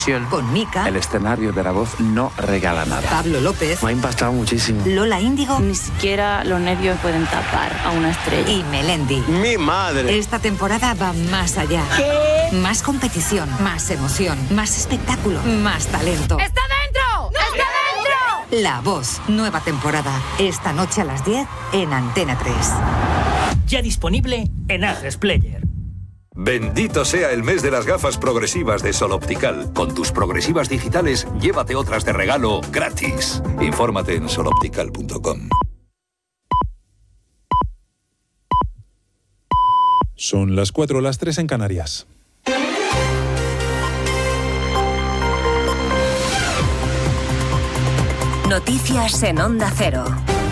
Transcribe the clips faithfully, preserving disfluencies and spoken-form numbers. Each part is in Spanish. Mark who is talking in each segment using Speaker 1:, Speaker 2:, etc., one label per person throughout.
Speaker 1: Con Mika.
Speaker 2: El escenario de La Voz no regala nada.
Speaker 1: Pablo López.
Speaker 2: Me ha impactado muchísimo.
Speaker 1: Lola Índigo.
Speaker 3: Ni siquiera los nervios pueden tapar a una estrella.
Speaker 1: Y Melendi.
Speaker 4: ¡Mi madre!
Speaker 1: Esta temporada va más allá.
Speaker 3: ¿Qué?
Speaker 1: Más competición, más emoción, más espectáculo, más talento.
Speaker 3: ¡Está dentro! ¡No! ¡Está dentro!
Speaker 1: La Voz, nueva temporada. Esta noche a las diez en Antena tres.
Speaker 5: Ya disponible en Atresplayer.
Speaker 6: Bendito sea el mes de las gafas progresivas de Sol Optical. Con tus progresivas digitales, llévate otras de regalo gratis. Infórmate en sol optical punto com.
Speaker 7: Son las cuatro, las tres en Canarias.
Speaker 8: Noticias en Onda Cero.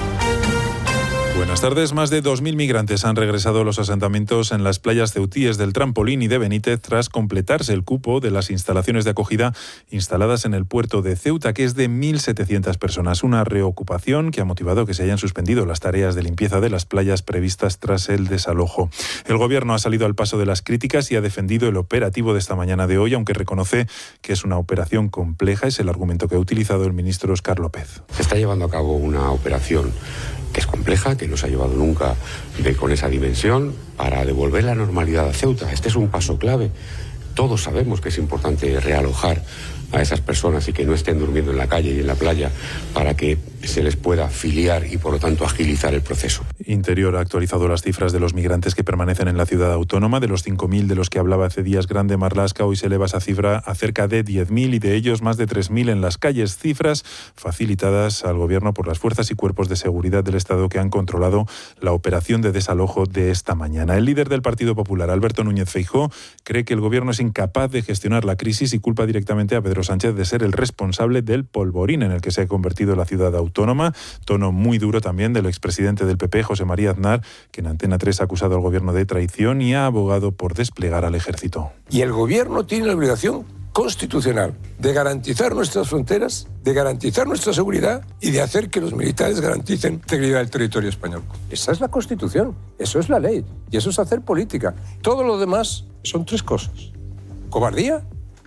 Speaker 7: Buenas tardes. Más de dos mil migrantes han regresado a los asentamientos en las playas ceutíes del Trampolín y de Benítez tras completarse el cupo de las instalaciones de acogida instaladas en el puerto de Ceuta, que es de mil setecientas personas. Una reocupación que ha motivado que se hayan suspendido las tareas de limpieza de las playas previstas tras el desalojo. El Gobierno ha salido al paso de las críticas y ha defendido el operativo de esta mañana de hoy, aunque reconoce que es una operación compleja. Es el argumento que ha utilizado el ministro Óscar López.
Speaker 9: Se está llevando a cabo una operación que es compleja, que no se ha llevado nunca de, con esa dimensión, para devolver la normalidad a Ceuta. Este es un paso clave. Todos sabemos que es importante realojar a esas personas y que no estén durmiendo en la calle y en la playa para que se les pueda filiar y, por lo tanto, agilizar el proceso.
Speaker 7: Interior ha actualizado las cifras de los migrantes que permanecen en la ciudad autónoma. De los cinco mil de los que hablaba hace días Grande Marlaska, hoy se eleva esa cifra a cerca de diez mil y de ellos más de tres mil en las calles. Cifras facilitadas al Gobierno por las fuerzas y cuerpos de seguridad del Estado que han controlado la operación de desalojo de esta mañana. El líder del Partido Popular, Alberto Núñez Feijóo, cree que el Gobierno es incapaz de gestionar la crisis y culpa directamente a Pedro Sánchez de ser el responsable del polvorín en el que se ha convertido la ciudad autónoma. Tono muy duro también del expresidente del P P, José María Aznar, que en Antena tres ha acusado al Gobierno de traición y ha abogado por desplegar al ejército.
Speaker 10: Y el Gobierno tiene la obligación constitucional de garantizar nuestras fronteras, de garantizar nuestra seguridad y de hacer que los militares garanticen la integridad del territorio español. Esa es la Constitución, eso es la ley y eso es hacer política. Todo lo demás son tres cosas: cobardía,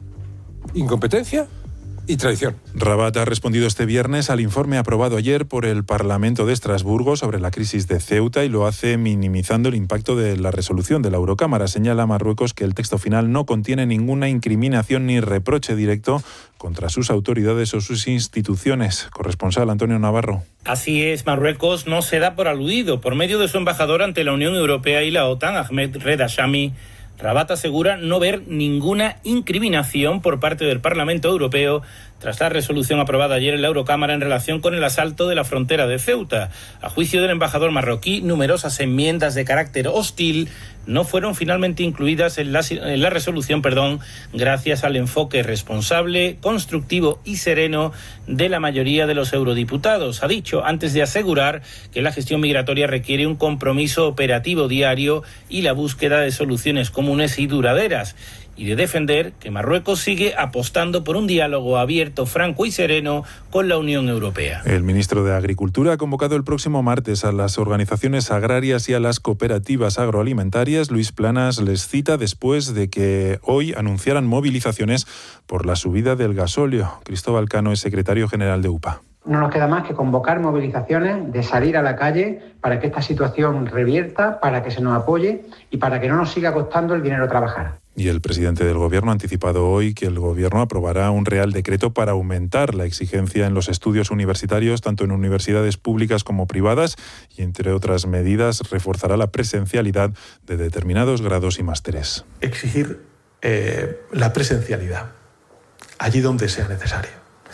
Speaker 10: incompetencia y traición.
Speaker 7: Rabat ha respondido este viernes al informe aprobado ayer por el Parlamento de Estrasburgo sobre la crisis de Ceuta y lo hace minimizando el impacto de la resolución de la Eurocámara. Señala a Marruecos que el texto final no contiene ninguna incriminación ni reproche directo contra sus autoridades o sus instituciones. Corresponsal Antonio Navarro.
Speaker 11: Así es, Marruecos no se da por aludido. Por medio de su embajador ante la Unión Europea y la OTAN, Ahmed Reda Shami, Rabat asegura no ver ninguna incriminación por parte del Parlamento Europeo tras la resolución aprobada ayer en la Eurocámara en relación con el asalto de la frontera de Ceuta. A juicio del embajador marroquí, numerosas enmiendas de carácter hostil no fueron finalmente incluidas en la, en la resolución, perdón, gracias al enfoque responsable, constructivo y sereno de la mayoría de los eurodiputados. Ha dicho, antes de asegurar que la gestión migratoria requiere un compromiso operativo diario y la búsqueda de soluciones comunes y duraderas, y de defender que Marruecos sigue apostando por un diálogo abierto, franco y sereno con la Unión Europea.
Speaker 7: El ministro de Agricultura ha convocado el próximo martes a las organizaciones agrarias y a las cooperativas agroalimentarias. Luis Planas les cita después de que hoy anunciaran movilizaciones por la subida del gasóleo. Cristóbal Cano es secretario general de U P A.
Speaker 12: No nos queda más que convocar movilizaciones, de salir a la calle para que esta situación revierta, para que se nos apoye y para que no nos siga costando el dinero trabajar.
Speaker 7: Y el presidente del Gobierno ha anticipado hoy que el Gobierno aprobará un Real Decreto para aumentar la exigencia en los estudios universitarios, tanto en universidades públicas como privadas, y entre otras medidas reforzará la presencialidad de determinados grados y másteres.
Speaker 13: Exigir eh, la presencialidad allí donde sea necesario,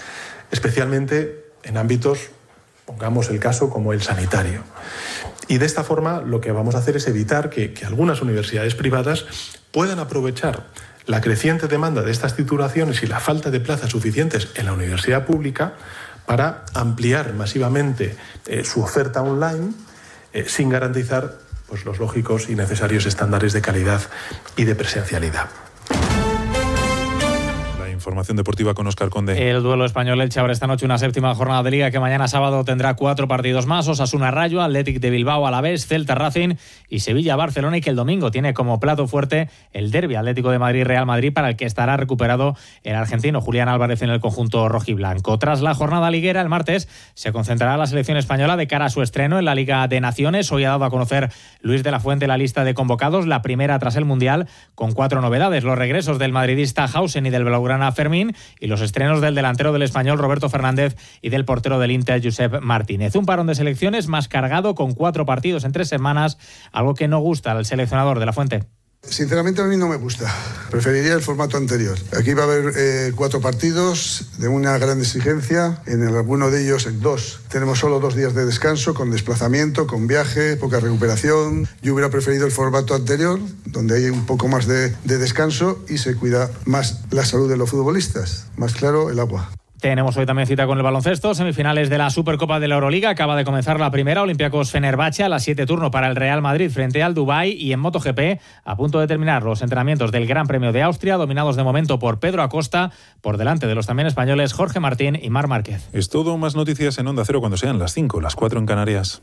Speaker 13: especialmente en ámbitos, pongamos el caso como el sanitario. Y de esta forma lo que vamos a hacer es evitar que, que algunas universidades privadas puedan aprovechar la creciente demanda de estas titulaciones y la falta de plazas suficientes en la universidad pública para ampliar masivamente eh, su oferta online eh, sin garantizar pues, los lógicos y necesarios estándares de calidad y de presencialidad.
Speaker 7: información deportiva con Óscar Conde.
Speaker 4: El duelo español-Elche abre esta noche una séptima jornada de Liga que mañana sábado tendrá cuatro partidos más: Osasuna-Rayo, Athletic de Bilbao, Alavés, Celta-Racing y Sevilla-Barcelona, y que el domingo tiene como plato fuerte el derbi Atlético de Madrid-Real Madrid, para el que estará recuperado el argentino Julián Álvarez en el conjunto rojiblanco. Tras la jornada liguera, el martes se concentrará la selección española de cara a su estreno en la Liga de Naciones. Hoy ha dado a conocer Luis de la Fuente la lista de convocados, la primera tras el Mundial, con cuatro novedades: los regresos del madridista Hausen y del blaugrana Fermín, y los estrenos del delantero del Español Roberto Fernández y del portero del Inter Josep Martínez. Un parón de selecciones más cargado, con cuatro partidos en tres semanas, algo que no gusta al seleccionador de la Fuente.
Speaker 14: Sinceramente a mí no me gusta, preferiría el formato anterior. Aquí va a haber eh, cuatro partidos de una gran exigencia, en alguno de ellos, en dos, tenemos solo dos días de descanso, con desplazamiento, con viaje, poca recuperación. Yo hubiera preferido el formato anterior, donde hay un poco más de, de descanso y se cuida más la salud de los futbolistas, más claro el agua.
Speaker 4: Tenemos hoy también cita con el baloncesto, semifinales de la Supercopa de la Euroliga. Acaba de comenzar la primera, Olympiacos Fenerbahce, a las siete, turno para el Real Madrid frente al Dubái. Y en MotoGP, a punto de terminar los entrenamientos del Gran Premio de Austria, dominados de momento por Pedro Acosta, por delante de los también españoles Jorge Martín y Marc Márquez.
Speaker 7: Es todo, más noticias en Onda Cero cuando sean las cinco, las cuatro en Canarias.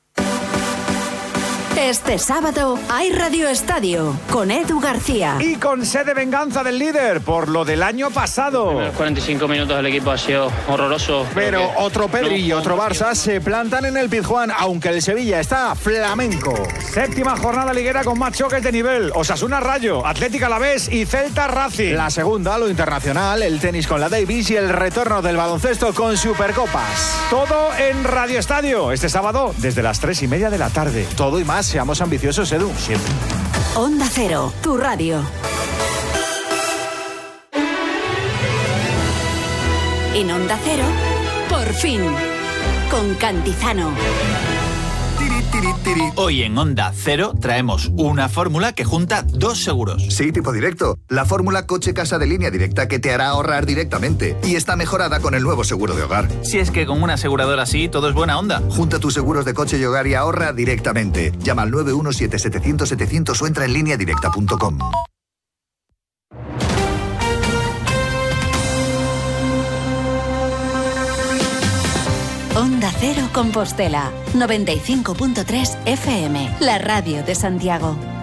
Speaker 8: Este sábado hay Radio Estadio con Edu García.
Speaker 15: Y con sed de venganza del líder por lo del año pasado.
Speaker 16: En los cuarenta y cinco minutos del equipo ha sido horroroso.
Speaker 15: Pero otro Pedri y otro Barça se plantan en el Pizjuán, aunque el Sevilla está flamenco. Séptima jornada liguera con más choques de nivel: Osasuna Rayo, Atlético Alavés y Celta Racing. La segunda, lo internacional, el tenis con la Davis y el retorno del baloncesto con Supercopas. Todo en Radio Estadio, este sábado desde las tres y media de la tarde. Todo y más. Seamos ambiciosos, Edu, siempre.
Speaker 8: Onda Cero, tu radio. En Onda Cero, por fin, con Cantizano.
Speaker 17: Hoy en Onda Cero traemos una fórmula que junta dos seguros.
Speaker 18: Sí, tipo directo. La fórmula coche-casa de Línea Directa, que te hará ahorrar directamente. Y está mejorada con el nuevo seguro de hogar.
Speaker 17: Si es que con una aseguradora así todo es buena onda.
Speaker 18: Junta tus seguros de coche y hogar y ahorra directamente. Llama al nueve uno siete, setecientos, setecientos o entra en línea directa punto com.
Speaker 8: Onda Cero Compostela, noventa y cinco punto tres F M, la radio de Santiago.